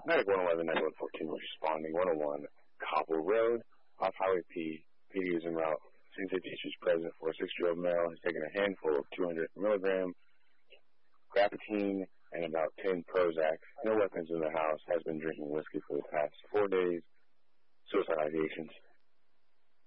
Medic 111, 9114 was responding. 101 Cobble Road, off Highway P. PD is en route. Scene safety issues present for a 6-year-old male has taken a handful of 200 milligram Grapatine and about 10 Prozac. No weapons in the house. Has been drinking whiskey for the past 4 days. Suicide ideations.